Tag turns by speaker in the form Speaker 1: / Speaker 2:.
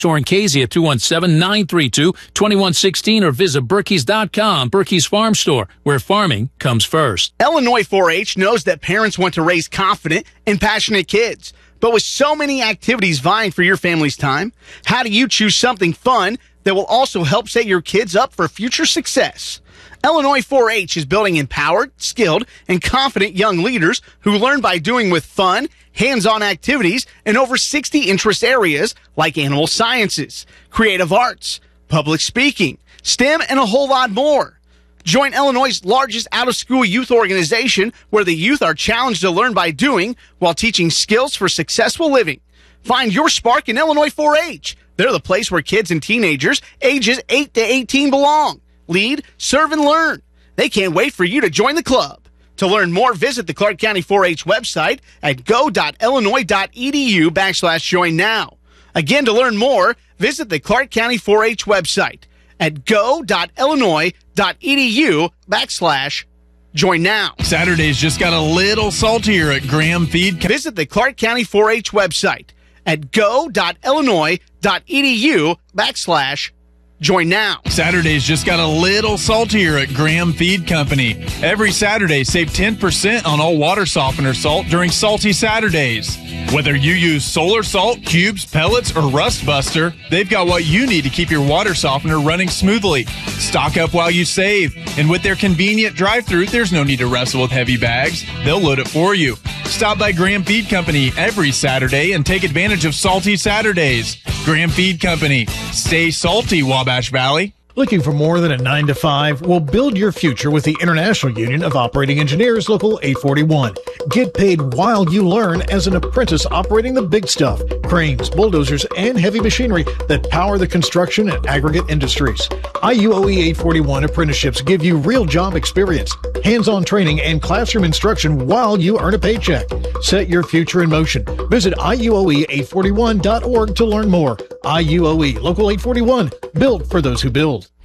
Speaker 1: or in Casey at 217-932-2116 or visit Berkeys.com. Berkeys Farm Store, where farming comes first.
Speaker 2: Illinois 4-H knows that parents want to raise confident and passionate kids. But with so many activities vying for your family's time, how do you choose something fun that will also help set your kids up for future success? Illinois 4-H is building empowered, skilled, and confident young leaders who learn by doing with fun, hands-on activities in over 60 interest areas like animal sciences, creative arts, public speaking, STEM, and a whole lot more. Join Illinois' largest out-of-school youth organization where the youth are challenged to learn by doing while teaching skills for successful living. Find your spark in Illinois 4-H. They're the place where kids and teenagers ages 8 to 18 belong. Lead, serve, and learn. They can't wait for you to join the club. To learn more, visit the Clark County 4-H website at go.illinois.edu/join now. Again, to learn more, visit the Clark County 4-H website at go.illinois.edu/join now.
Speaker 3: Saturdays just got a little saltier at Graham Feed.
Speaker 2: Visit the Clark County 4-H website at go.illinois.edu/join now.
Speaker 3: Saturdays just got a little saltier at Graham Feed Company. Every Saturday, save 10% on all water softener salt during Salty Saturdays. Whether you use solar salt, cubes, pellets, or Rust Buster, they've got what you need to keep your water softener running smoothly. Stock up while you save. And with their convenient drive-thru, there's no need to wrestle with heavy bags. They'll load it for you. Stop by Graham Feed Company every Saturday and take advantage of Salty Saturdays. Graham Feed Company. Stay salty, Wabash Valley.
Speaker 4: Looking for more than a 9-to-5? Well, build your future with the International Union of Operating Engineers, Local 841. Get paid while you learn as an apprentice operating the big stuff, cranes, bulldozers, and heavy machinery that power the construction and aggregate industries. IUOE 841 apprenticeships give you real job experience, hands-on training, and classroom instruction while you earn a paycheck. Set your future in motion. Visit IUOE841.org to learn more. IUOE Local 841, built for those who build.